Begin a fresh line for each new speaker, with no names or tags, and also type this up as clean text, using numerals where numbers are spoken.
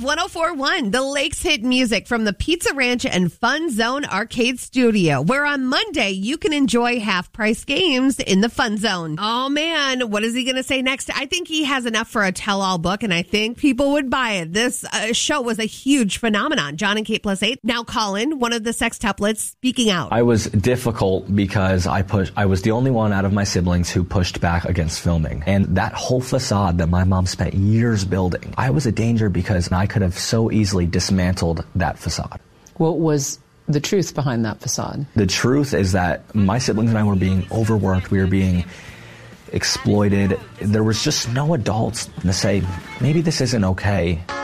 104.1, the Lakes hit music from the Pizza Ranch and Fun Zone Arcade Studio, where on Monday you can enjoy half-price games in the Fun Zone. Oh man, what is he going to say next? I think he has enough for a tell-all book, and I think people would buy it. This show was a huge phenomenon. John and Kate plus 8. Now Colin, one of the sextuplets, speaking out.
I was difficult because I was the only one out of my siblings who pushed back against filming. And that whole facade that my mom spent years building, I was a danger because I could have so easily dismantled that facade.
What was the truth behind that facade?
The truth is that my siblings and I were being overworked. We were being exploited. There was just no adults to say, maybe this isn't okay.